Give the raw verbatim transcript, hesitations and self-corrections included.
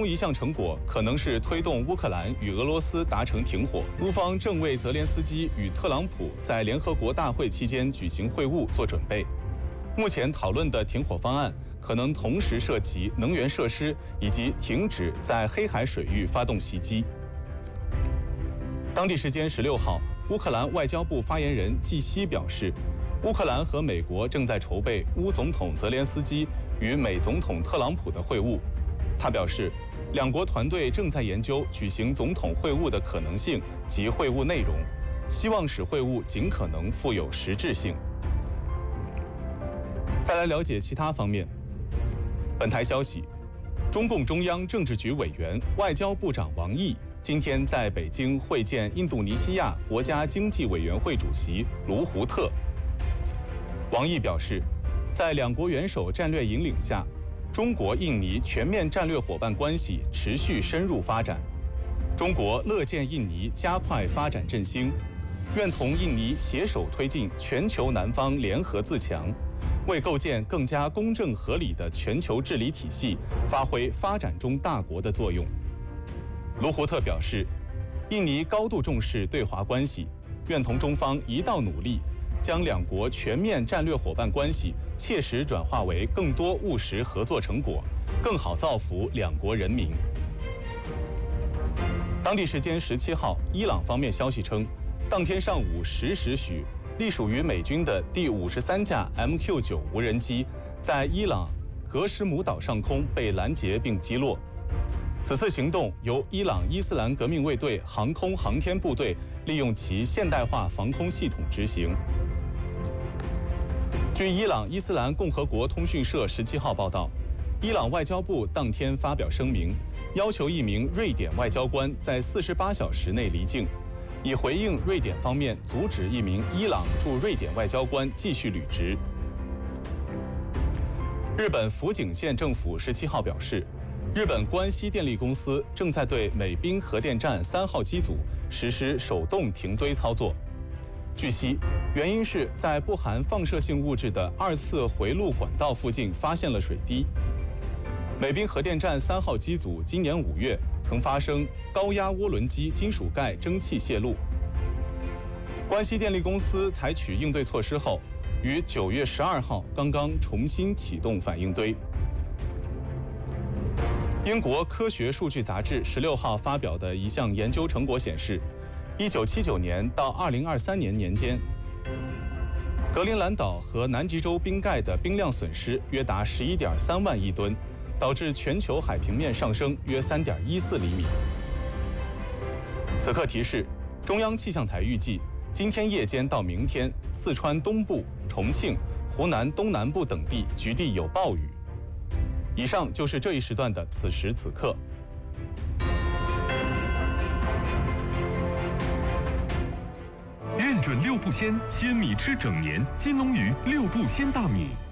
中一项成果可能是推动乌克兰与俄罗斯达成停火。乌方正为泽连斯基与特朗普在联合国大会期间举行会晤做准备。目前讨论的停火方案可能同时涉及能源设施以及停止在黑海水域发动袭击。当地时间十六号，乌克兰外交部发言人季希表示，乌克兰和美国正在筹备乌总统泽连斯基与美总统特朗普的会晤。他表示，两国团队正在研究举行总统会晤的可能性及会晤内容，希望使会晤尽可能富有实质性。再来了解其他方面。本台消息，中共中央政治局委员、外交部长王毅今天在北京会见印度尼西亚国家经济委员会主席卢胡特。王毅表示，在两国元首战略引领下，中国印尼全面战略伙伴关系持续深入发展。中国乐见印尼加快发展振兴，愿同印尼携手推进全球南方联合自强，为构建更加公正合理的全球治理体系发挥发展中大国的作用。卢胡特表示，印尼高度重视对华关系，愿同中方一道努力，将两国全面战略伙伴关系切实转化为更多务实合作成果，更好造福两国人民。当地时间十七号，伊朗方面消息称，当天上午十时许，隶属于美军的第五十三架 M Q 九 无人机在伊朗格什姆岛上空被拦截并击落。此次行动由伊朗伊斯兰革命卫队航空航天部队利用其现代化防空系统执行。据伊朗伊斯兰共和国通讯社十七号报道，伊朗外交部当天发表声明，要求一名瑞典外交官在四十八小时内离境，以回应瑞典方面阻止一名伊朗驻瑞典外交官继续履职。日本福井县政府十七号表示，日本关西电力公司正在对美滨核电站三号机组实施手动停堆操作。据悉，原因是在不含放射性物质的二次回路管道附近发现了水滴。美滨核电站三号机组今年五月曾发生高压涡轮机金属盖蒸汽泄漏。关西电力公司采取应对措施后，于九月十二号刚刚重新启动反应堆。英国科学数据杂志十六号发表的一项研究成果显示，一九七九年到二零二三年年间，格陵兰岛和南极洲冰盖的冰量损失约达十一点三万亿吨，导致全球海平面上升约三点一四厘米。此刻提示，中央气象台预计，今天夜间到明天，四川东部、重庆、湖南东南部等地局地有暴雨。以上就是这一时段的此时此刻。 认准六步鲜，千米吃整年，金龙鱼六步鲜大米。